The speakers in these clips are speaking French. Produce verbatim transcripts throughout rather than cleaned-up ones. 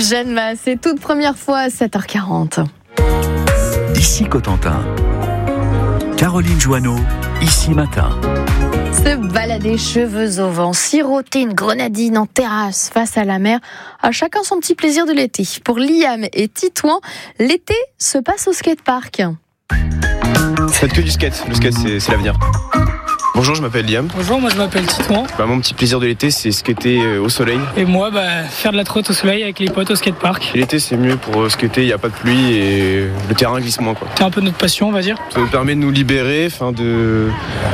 Jeanne Masse, c'est toute première fois à sept heures quarante. Ici Cotentin. Caroline Joanneau, Ici Matin. Se balader cheveux au vent, siroter une grenadine en terrasse face à la mer, à chacun son petit plaisir de l'été. Pour Liam et Titouan, l'été se passe au skatepark. Faites que du skate, le skate c'est, c'est l'avenir. Bonjour, je m'appelle Liam. Bonjour, moi je m'appelle Titouan. Bah, mon petit plaisir de l'été, c'est skater au soleil. Et moi, bah, faire de la trotte au soleil avec les potes au skatepark. Et l'été, c'est mieux pour skater, il n'y a pas de pluie et le terrain glisse moins, quoi. C'est un peu notre passion, on va dire. Ça nous permet de nous libérer, enfin de,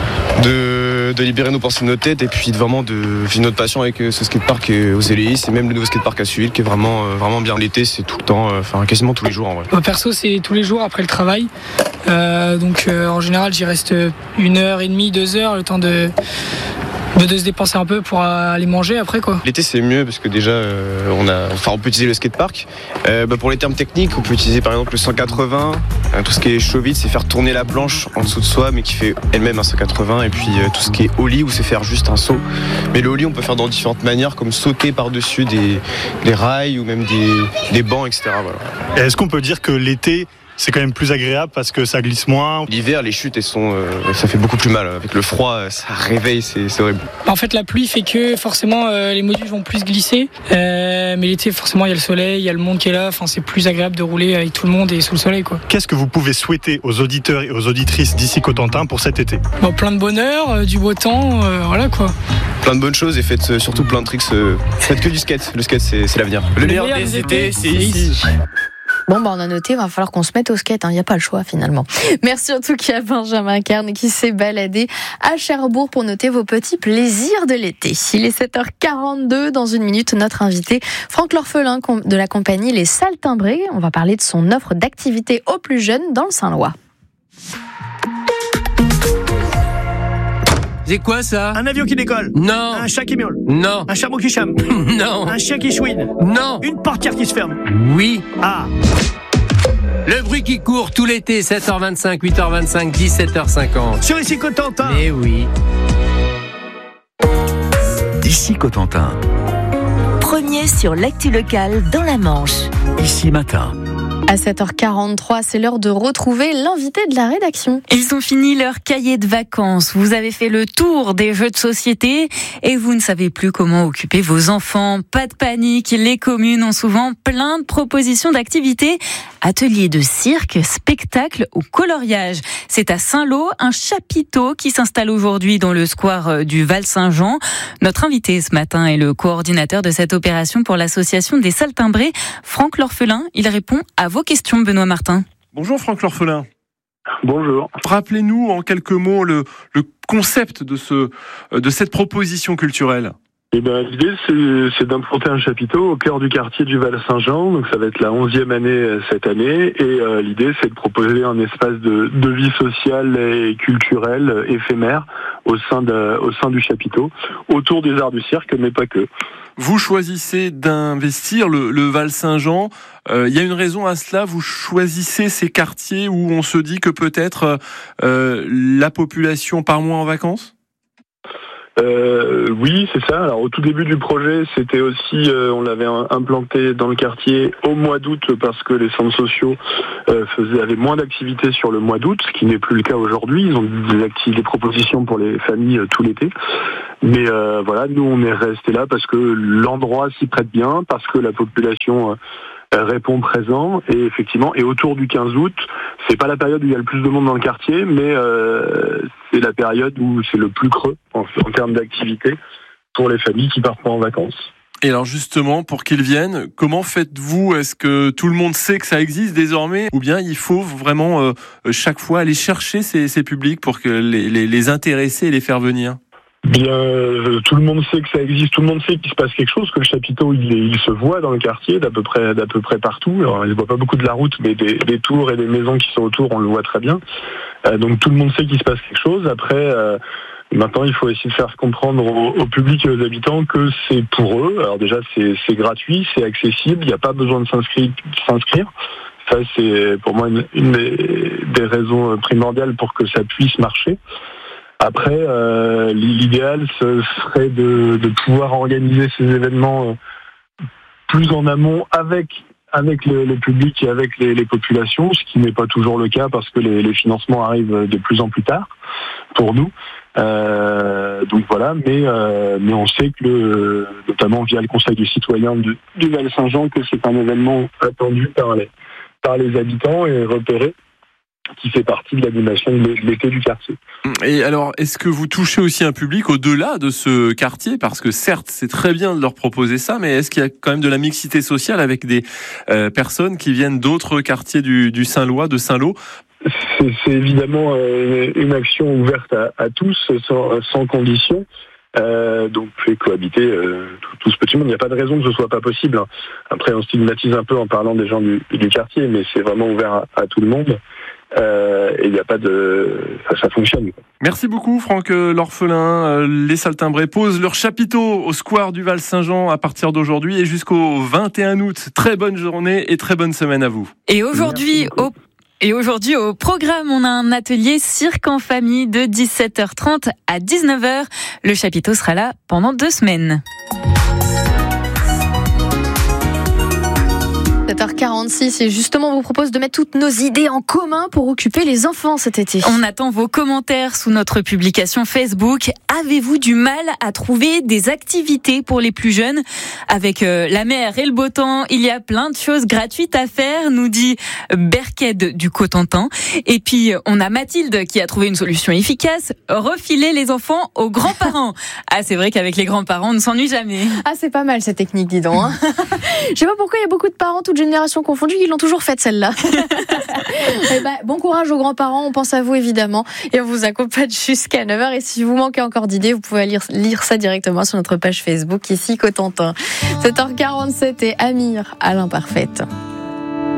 de, de libérer nos pensées de nos têtes et puis de vraiment de vivre notre passion avec ce skatepark aux Éléis. Et même le nouveau skatepark à Suil qui est vraiment, vraiment bien l'été, c'est tout le temps, enfin quasiment tous les jours en vrai. Bah, perso, c'est tous les jours après le travail. Euh, donc euh, en général, j'y reste une heure et demie, deux heures, le temps de, de, de se dépenser un peu pour aller manger après, quoi. L'été c'est mieux parce que déjà euh, on a, enfin on peut utiliser le skatepark. Euh, bah, pour les termes techniques, on peut utiliser par exemple le cent quatre-vingts. Euh, tout ce qui est show-vite, c'est faire tourner la planche en dessous de soi, mais qui fait elle-même un cent quatre-vingts. Et puis euh, tout ce qui est ollie, où c'est faire juste un saut. Mais le ollie, on peut faire dans différentes manières, comme sauter par-dessus des, des rails ou même des, des bancs, et cetera. Voilà. Et est-ce qu'on peut dire que l'été, c'est quand même plus agréable parce que ça glisse moins? L'hiver, les chutes, elles sont, euh, ça fait beaucoup plus mal. Avec le froid, ça réveille, c'est, c'est horrible. En fait, la pluie fait que forcément euh, les modules vont plus glisser. Euh, mais l'été, forcément, il y a le soleil, il y a le monde qui est là. Enfin, c'est plus agréable de rouler avec tout le monde et sous le soleil, quoi. Qu'est-ce que vous pouvez souhaiter aux auditeurs et aux auditrices d'Ici Cotentin pour cet été? Bon, plein de bonheur, euh, du beau temps, euh, voilà quoi. Plein de bonnes choses et faites euh, surtout plein de tricks. Euh, faites que du skate. Le skate, c'est, c'est l'avenir. Le, le meilleur, meilleur des étés, c'est ici. Bon, bah, on a noté, il va falloir qu'on se mette au skate, il n'y a pas le choix finalement. Merci en tout cas à Benjamin Kern qui s'est baladé à Cherbourg pour noter vos petits plaisirs de l'été. Il est sept heures quarante-deux, dans une minute, notre invité Franck L'Orphelin de la compagnie Les Saltimbrés. On va parler de son offre d'activité aux plus jeunes dans le Saint-Lois. C'est quoi ça? Un avion qui décolle. Non. Un chat qui miaule. Non. Un chameau qui chame. Non. Un chien qui chouine. Non. Une portière qui se ferme. Oui. Ah. Le bruit qui court tout l'été, sept heures vingt-cinq, huit heures vingt-cinq, dix-sept heures cinquante. Sur Ici Cotentin. Eh oui. Ici Cotentin. Premier sur l'actu locale dans la Manche. Ici Matin. À sept heures quarante-trois, c'est l'heure de retrouver l'invité de la rédaction. Ils ont fini leur cahier de vacances. Vous avez fait le tour des jeux de société et vous ne savez plus comment occuper vos enfants. Pas de panique, les communes ont souvent plein de propositions d'activités. Ateliers de cirque, spectacles ou coloriage. C'est à Saint-Lô, un chapiteau qui s'installe aujourd'hui dans le square du Val-Saint-Jean. Notre invité ce matin est le coordinateur de cette opération pour l'association des Saltimbrés, Franck L'Orphelin. Il répond à vos questions, Benoît Martin. Bonjour Franck L'Orphelin. Bonjour. Rappelez-nous en quelques mots le, le concept de, ce, de cette proposition culturelle. Eh ben, l'idée, c'est, c'est d'implanter un chapiteau au cœur du quartier du Val-Saint-Jean. Donc, ça va être la onzième année cette année. Et euh, l'idée, c'est de proposer un espace de, de vie sociale et culturelle éphémère au sein, de, au sein du chapiteau, autour des arts du cirque, mais pas que. Vous choisissez d'investir le, le Val-Saint-Jean. Il euh, y a une raison à cela. Vous choisissez ces quartiers où on se dit que peut-être euh, la population part moins en vacances ? Euh, oui, c'est ça. Alors au tout début du projet, c'était aussi, euh, on l'avait implanté dans le quartier au mois d'août parce que les centres sociaux euh, faisaient, avaient moins d'activités sur le mois d'août, ce qui n'est plus le cas aujourd'hui. Ils ont des, acti- des propositions pour les familles euh, tout l'été. Mais euh, voilà, nous on est resté là parce que l'endroit s'y prête bien, parce que la population euh, répond présent et effectivement, et autour du quinze août, c'est pas la période où il y a le plus de monde dans le quartier, mais euh, c'est la période où c'est le plus creux en, en termes d'activité pour les familles qui partent pas en vacances. Et alors justement, pour qu'ils viennent, comment faites-vous? Est-ce que tout le monde sait que ça existe désormais? Ou bien il faut vraiment euh, chaque fois aller chercher ces, ces publics pour que les, les, les intéresser et les faire venir? Bien, euh, tout le monde sait que ça existe, tout le monde sait qu'il se passe quelque chose, que le chapiteau il, il se voit dans le quartier d'à peu près d'à peu près partout. Alors, il ne voit pas beaucoup de la route, mais des, des tours et des maisons qui sont autour, on le voit très bien. Euh, donc tout le monde sait qu'il se passe quelque chose. Après, euh, maintenant il faut essayer de faire comprendre au, au public et aux habitants que c'est pour eux. Alors déjà c'est, c'est gratuit, c'est accessible, il n'y a pas besoin de s'inscrire. s'inscrire. Ça c'est pour moi une, une des, des raisons primordiales pour que ça puisse marcher. Après, euh, l'idéal, ce serait de, de pouvoir organiser ces événements plus en amont avec avec le, le public et avec les, les populations, ce qui n'est pas toujours le cas parce que les, les financements arrivent de plus en plus tard pour nous. Euh, donc voilà, mais euh, mais on sait que le, notamment via le Conseil des citoyens du, du Val-Saint-Jean, que c'est un événement attendu par les par les habitants et repéré, qui fait partie de l'animation de l'été du quartier. Et alors, est-ce que vous touchez aussi un public au-delà de ce quartier ? Parce que certes, c'est très bien de leur proposer ça, mais est-ce qu'il y a quand même de la mixité sociale avec des euh, personnes qui viennent d'autres quartiers du, du Saint-Lô, de Saint-Lô ? C'est, c'est évidemment euh, une action ouverte à, à tous, sans, sans condition. Euh, donc, fait cohabiter euh, tout, tout ce petit monde. Il n'y a pas de raison que ce soit pas possible. Après, on stigmatise un peu en parlant des gens du, du quartier, mais c'est vraiment ouvert à, à tout le monde. Euh, et il n'y a pas de... Ça, ça fonctionne. Merci beaucoup Franck L'Orphelin. Euh, les Saltimbrés posent leur chapiteau au square du Val-Saint-Jean à partir d'aujourd'hui et jusqu'au vingt et un août. Très bonne journée et très bonne semaine à vous. Et aujourd'hui, au Et aujourd'hui, au programme, on a un atelier cirque en famille de dix-sept heures trente à dix-neuf heures. Le chapiteau sera là pendant deux semaines. sept heures quarante-six et justement on vous propose de mettre toutes nos idées en commun pour occuper les enfants cet été. On attend vos commentaires sous notre publication Facebook. Avez-vous du mal à trouver des activités pour les plus jeunes ? Avec euh, la mer et le beau temps, il y a plein de choses gratuites à faire, nous dit Berked du Cotentin. Et puis on a Mathilde qui a trouvé une solution efficace, refiler les enfants aux grands-parents. Ah, c'est vrai qu'avec les grands-parents, on ne s'ennuie jamais. Ah, c'est pas mal cette technique, dis donc. Hein. Je sais pas pourquoi il y a beaucoup de parents, toutes générations confondues, ils l'ont toujours faite celle-là. Et ben, bon courage aux grands-parents, on pense à vous évidemment et on vous accompagne jusqu'à neuf heures. Et si vous manquez encore d'idées, vous pouvez lire, lire ça directement sur notre page Facebook ici Cotentin. sept heures quarante-sept et Amir à l'imparfaite.